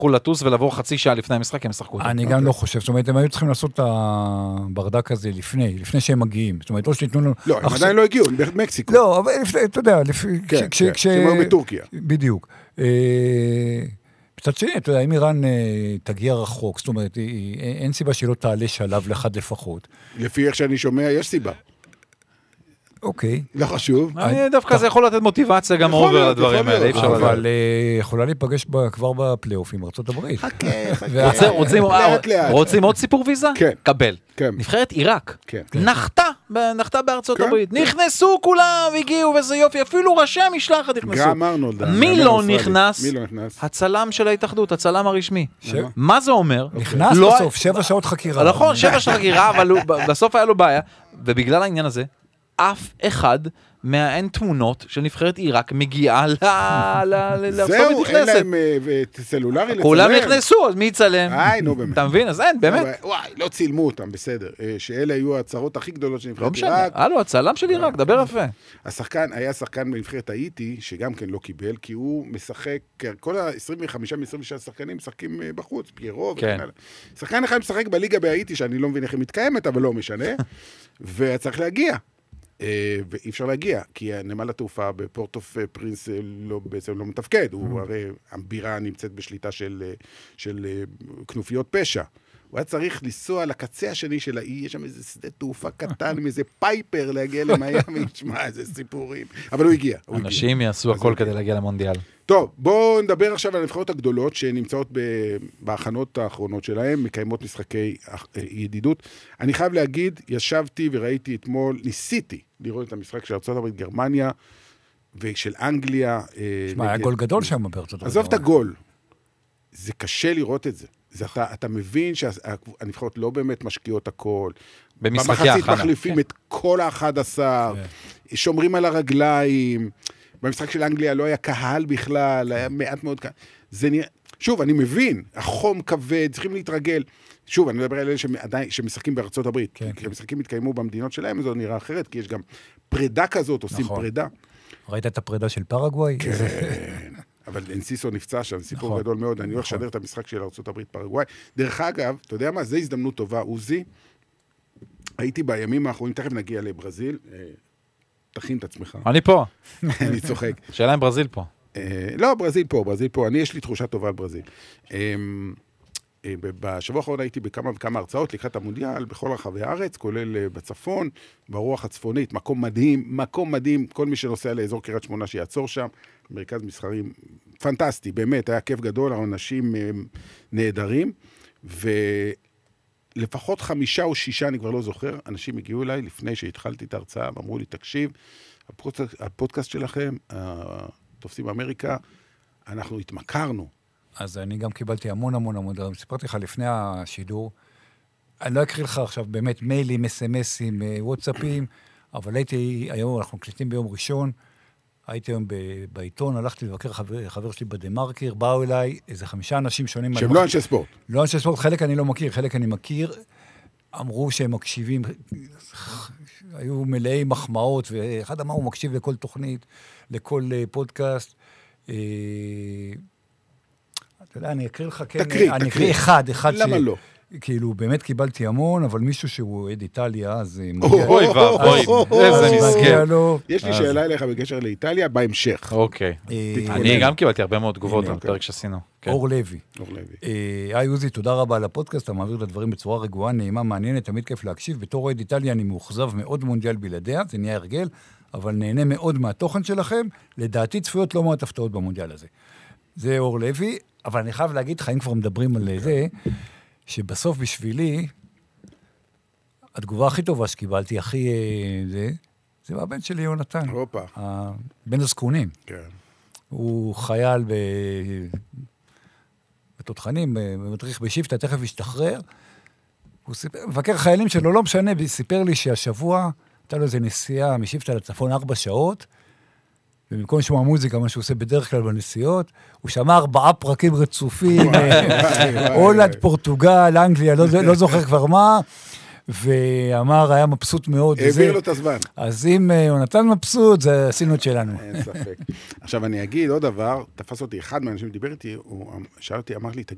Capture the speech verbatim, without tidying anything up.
לטוס ולבוא חצי שעה לפני המשחק, הם שחקו. אני גם לא חושב, זאת אומרת, הם היו צריכים לעשות את הברדק הזה לפני, לפני שהם מגיעים. זאת אומרת, או שתיתנו לנו... לא, הם עדיין לא הגיעו, הם במקסיקו. לא, אבל אתה יודע, כן, כן, שהם היו בטורקיה. בדיוק. קצת שני, אתה יודע, אם איראן תגיע רחוק, זאת אומרת, אין סיבה שהיא לא תעלה שלב לאחד לפחות. לפי איך שאני שומע, יש סיבה. אוקיי. לא חשוב. אני דווקא זה יכול לתת מוטיבציה גם עובר לדברים האלה, אי אפשר לדעת. אבל יכולה להיפגש כבר בפלייאוף עם ארצות הברית. חכה, חכה. רוצים עוד סיפור ויזה? כן. קבל. כן. נבחרת עיראק. כן. נחתה, נחתה בארצות הברית. נכנסו כולם, הגיעו, וזה יופי, אפילו ראשי המשלחת נכנסו. גם ארנולד. מי לא נכנס? מי לא נכנס? הצלם של ההתאחדות, הצלם הרשמי. מה זה אומר? נכנס בסוף, שבע שעות חקירה. נכון, שבע שעות חקירה, אבל בסוף היה לו בעיה, ובגלל העניין הזה, אף אחד מהאין תמונות של נבחרת עיראק מגיעה לארצות זהו, נכנסת. אין להם סלולרי לצלם. כולם נכנסו, אז מי יצלם? איי, נו באמת. אתה מבין? אז אין, באמת. וואי, לא צילמו אותם, בסדר. שאלה היו הצהרות הכי גדולות של לא נבחרת משנה, עיראק. הלו, הצלם של עיראק, דבר יפה. השחקן, היה שחקן בנבחרת האיטי, שגם כן לא קיבל, כי הוא משחק, כל ה-עשרים וחמישה מ-עשרים ושש שחקנים משחקים בחוץ, פיירו וכן הלאה. שחקן אחד משחק בליגה בהאיטי, שאני לא מבין איך היא מתקיימת, אבל לא משנה, וצריך להגיע. ואי אפשר להגיע, כי הנמל התעופה בפורט אוף פרינס לא, בעצם לא מתפקד, הוא הרי, הבירה נמצאת בשליטה של, של כנופיות פשע. הוא היה צריך לנסוע לקצה השני של האי, יש שם איזה שדה תעופה קטן, עם איזה פייפר להגיע למיימי, תשמע, איזה סיפורים. אבל הוא הגיע. הוא אנשים הגיע. יעשו הכל כדי להגיע למונדיאל. טוב, בואו נדבר עכשיו על הנבחרות הגדולות שנמצאות בהכנות האחרונות שלהם, מקיימות משחקי ידידות. אני חייב להגיד, ישבתי וראיתי אתמול, ניסיתי לראות את המשחק של ארצות הברית, גרמניה ושל אנגליה. שמע, היה גול גדול שם בארצות הברית. עזוב את הגול. זה קשה לראות את זה. זה אתה, אתה מבין שהנבחרות לא באמת משקיעות הכל. במשחקי ההכנה. במחצית מחליפים את כל ה-אחד עשר, שומרים על הרגליים. במשחק של אנגליה לא היה קהל בכלל, היה מעט מאוד קהל. זה נראה... שוב, אני מבין, החום כבד, צריכים להתרגל. שוב, אני מדבר על אלה שעדיין, שמשחקים בארצות הברית. כן, כי המשחקים התקיימו במדינות שלהם, זה נראה אחרת, כי יש גם פרידה כזאת, עושים נכון. פרידה. ראית את הפרידה של פרגוואי? כן. אבל אנסיסו נפצע שם, סיפור נכון. גדול מאוד. אני הולך לשדר את המשחק של ארצות הברית פרגוואי. דרך אגב, אתה יודע מה? זו הזדמנות טובה, עוזי. הייתי בימים האחרונים, תכף נגיע לברזיל. תכין את עצמך. אני פה. אני צוחק. שאלה אם ברזיל פה. לא, ברזיל פה, ברזיל פה. אני, יש לי תחושה טובה על ברזיל. בשבוע האחרון הייתי בכמה וכמה הרצאות לקראת המונדיאל, בכל רחבי הארץ, כולל בצפון, ברוח הצפונית, מקום מדהים, מקום מדהים, כל מי שנוסע לאזור קריית שמונה שיעצור שם, מרכז מסחרים פנטסטי, באמת, היה כיף גדול, אנשים נהדרים, ולפחות חמישה או שישה, אני כבר לא זוכר, אנשים הגיעו אליי לפני שהתחלתי את ההרצאה, ואמרו לי, תקשיב, הפודקאסט שלכם, תופסים אמריקה, אנחנו התמכרנו, אז אני גם קיבלתי המון המון המון דברים. סיפרתי לך לפני השידור, אני לא אקריא לך עכשיו באמת מיילים, אס-אמסים, וואטסאפים, אבל הייתי היום, אנחנו מקליטים ביום ראשון, הייתי היום בעיתון, הלכתי לבקר חבר, חבר שלי בדמרקר, באו אליי איזה חמישה אנשים שונים. שהם לא אנשי ספורט. לא אנשי ספורט, חלק אני לא מכיר, חלק אני מכיר, אמרו שהם מקשיבים, היו מלאי מחמאות, ואחד אמר הוא מקשיב לכל תוכנית, לכל פודקאסט, אתה יודע, אני אקריא לך, כן, תקריא, אני תקריא. אקריא אחד, אחד למה לא? כאילו, באמת קיבלתי המון, אבל מישהו שהוא עד איטליה, אז אוי ואבוי, איזה מסכן. יש לי שאלה אליך בקשר לאיטליה, בהמשך. אוקיי. אני גם קיבלתי הרבה מאוד תגובות על הפרק שעשינו. אור לוי. אור לוי. היי עוזי, תודה רבה על הפודקאסט, אתה מעביר את הדברים בצורה רגועה, נעימה, מעניינת, תמיד כיף להקשיב. בתור עד איטליה אני מאוכזב מאוד מונדיאל בלעדיה, זה נהיה הרגל, אבל נהנה מאוד מהתוכן שלכם. לדעתי צפויות לא מעט הפתעות במונדיאל הזה. זה אור לוי, אבל אני חייב להגיד לך, אם כבר מדברים על זה, שבסוף בשבילי, התגובה הכי טובה שקיבלתי, הכי זה, זה מהבן שלי יונתן. אירופה. בן הזקונים. כן. הוא חייל ב... בתותחנים, במדריך בשיפטה, תכף השתחרר. הוא סיפר, מבקר חיילים שלו, לא משנה, סיפר לי שהשבוע, הייתה לו איזו נסיעה משיפטה לצפון ארבע שעות, ובמקום לשמוע מוזיקה, מה שהוא עושה בדרך כלל בנסיעות, הוא שמע ארבעה פרקים רצופים, הולנד, פורטוגל, אנגליה, לא זוכר כבר מה, ואמר, היה מבסוט מאוד. העביר לו את הזמן. אז אם הוא נתן מבסוט, זה עשינו את שלנו. אין ספק. עכשיו אני אגיד עוד דבר, תפס אותי אחד מהאנשים שדיבר איתי, הוא שאל אותי, אמר לי, תגיד,